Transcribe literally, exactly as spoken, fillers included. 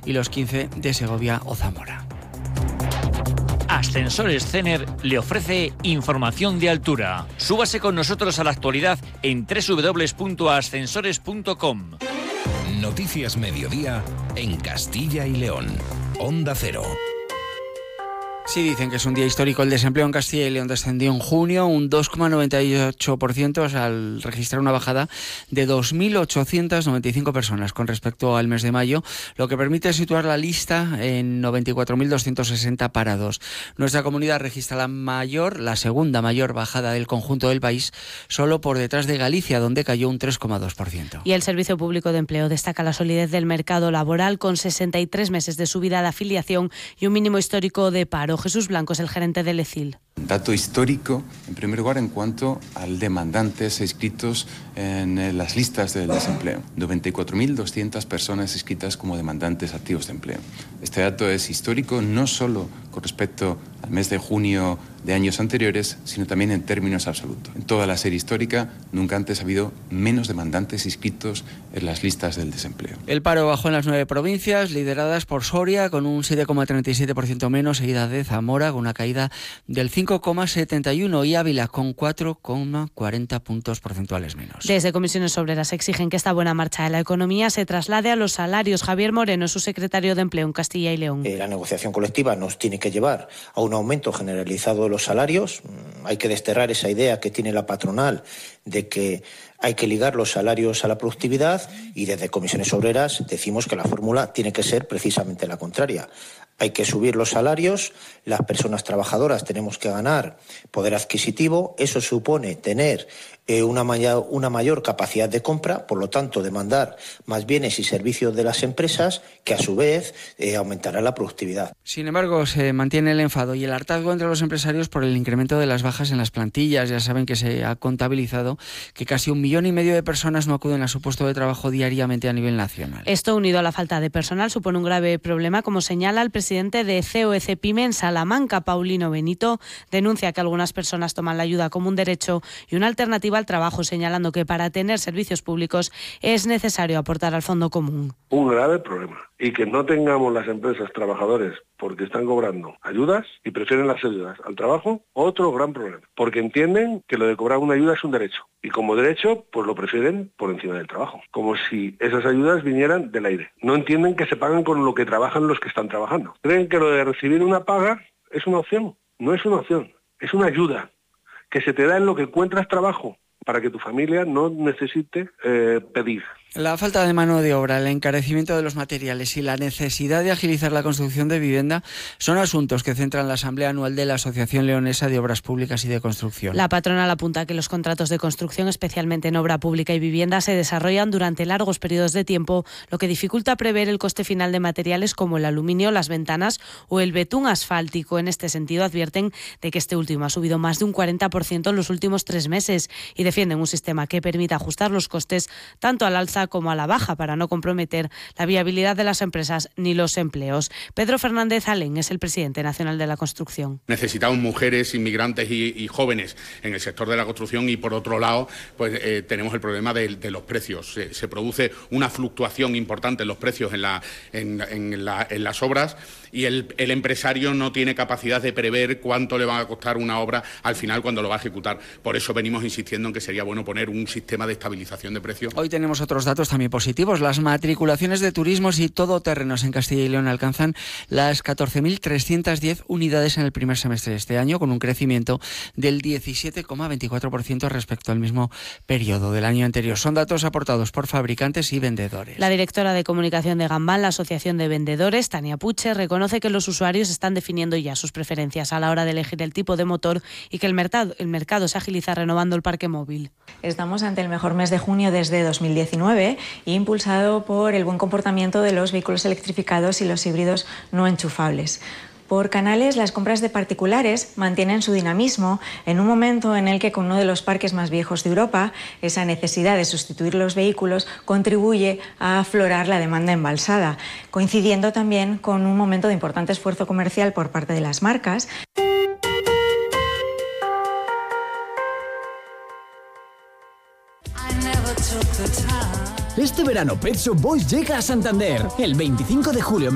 y los quince de Segovia o Zamora. Ascensores Cener le ofrece información de altura. Súbase con nosotros a la actualidad en doble u doble u doble u punto ascensores punto com. Noticias Mediodía en Castilla y León. Onda Cero. Sí, dicen que es un día histórico. El desempleo en Castilla y León descendió en junio un dos coma noventa y ocho por ciento al registrar una bajada de dos mil ochocientas noventa y cinco personas con respecto al mes de mayo, lo que permite situar la lista en noventa y cuatro mil doscientos sesenta parados. Nuestra comunidad registra la mayor, la segunda mayor bajada del conjunto del país, solo por detrás de Galicia, donde cayó un tres coma dos por ciento. Y el Servicio Público de Empleo destaca la solidez del mercado laboral con sesenta y tres meses de subida de afiliación y un mínimo histórico de paro. Jesús Blanco es el gerente del E C I L. Dato histórico, en primer lugar, en cuanto al demandantes inscritos en las listas del desempleo. noventa y cuatro mil doscientas personas inscritas como demandantes activos de empleo. Este dato es histórico no solo con respecto al mes de junio de años anteriores, sino también en términos absolutos. En toda la serie histórica, nunca antes ha habido menos demandantes inscritos en las listas del desempleo. El paro bajó en las nueve provincias, lideradas por Soria, con un siete coma treinta y siete por ciento menos, seguida de Zamora, con una caída del cinco coma setenta y uno por ciento, y Ávila, con cuatro coma cuarenta puntos porcentuales menos. Desde Comisiones Obreras exigen que esta buena marcha de la economía se traslade a los salarios. Javier Moreno, su secretario de Empleo en Castilla y León. Eh, la negociación colectiva nos tiene que llevar a un aumento generalizado de los salarios. Hay que desterrar esa idea que tiene la patronal de que hay que ligar los salarios a la productividad, y desde Comisiones Obreras decimos que la fórmula tiene que ser precisamente la contraria. Hay que subir los salarios, las personas trabajadoras tenemos que ganar poder adquisitivo, eso supone tener eh, una, mayor, una mayor capacidad de compra, por lo tanto demandar más bienes y servicios de las empresas, que a su vez eh, aumentará la productividad. Sin embargo, se mantiene el enfado y el hartazgo entre los empresarios por el incremento de las bajas en las plantillas. Ya saben que se ha contabilizado que casi un millón y medio de personas no acuden a su puesto de trabajo diariamente a nivel nacional. Esto, unido a la falta de personal, supone un grave problema, como señala el presidente de C O E C Pyme en Salamanca, Paulino Benito. Denuncia que algunas personas toman la ayuda como un derecho y una alternativa al trabajo, señalando que para tener servicios públicos es necesario aportar al fondo común. Un grave problema. Y que no tengamos las empresas trabajadores porque están cobrando ayudas y prefieren las ayudas al trabajo, otro gran problema. Porque entienden que lo de cobrar una ayuda es un derecho. Y como derecho, pues lo prefieren por encima del trabajo. Como si esas ayudas vinieran del aire. No entienden que se pagan con lo que trabajan los que están trabajando. Creen que lo de recibir una paga es una opción. No es una opción, es una ayuda que se te da en lo que encuentras trabajo, para que tu familia no necesite eh, pedir. La falta de mano de obra, el encarecimiento de los materiales y la necesidad de agilizar la construcción de vivienda son asuntos que centran la Asamblea Anual de la Asociación Leonesa de Obras Públicas y de Construcción. La patronal apunta que los contratos de construcción, especialmente en obra pública y vivienda, se desarrollan durante largos periodos de tiempo, lo que dificulta prever el coste final de materiales como el aluminio, las ventanas o el betún asfáltico. En este sentido, advierten de que este último ha subido más de un cuarenta por ciento en los últimos tres meses y defienden un sistema que permita ajustar los costes tanto al alza como a la baja, para no comprometer la viabilidad de las empresas ni los empleos. Pedro Fernández Alén es el presidente nacional de la construcción. Necesitamos mujeres, inmigrantes y, y jóvenes en el sector de la construcción, y por otro lado pues eh, tenemos el problema de, de los precios. Se, se produce una fluctuación importante en los precios en, la, en, en, la, en las obras, y el, el empresario no tiene capacidad de prever cuánto le va a costar una obra al final cuando lo va a ejecutar. Por eso venimos insistiendo en que sería bueno poner un sistema de estabilización de precios. Hoy tenemos otros datos también positivos. Las matriculaciones de turismos y todoterrenos en Castilla y León alcanzan las catorce mil trescientas diez unidades en el primer semestre de este año, con un crecimiento del diecisiete coma veinticuatro por ciento respecto al mismo periodo del año anterior. Son datos aportados por fabricantes y vendedores. La directora de comunicación de Gambán, la Asociación de Vendedores, Tania Puche, reconoce que los usuarios están definiendo ya sus preferencias a la hora de elegir el tipo de motor y que el mercado, el mercado se agiliza renovando el parque móvil. Estamos ante el mejor mes de junio desde dos mil diecinueve, impulsado por el buen comportamiento de los vehículos electrificados y los híbridos no enchufables. Por canales, las compras de particulares mantienen su dinamismo en un momento en el que, con uno de los parques más viejos de Europa, esa necesidad de sustituir los vehículos contribuye a aflorar la demanda embalsada, coincidiendo también con un momento de importante esfuerzo comercial por parte de las marcas. Este verano Pet Shop Boys llega a Santander. El veinticinco de julio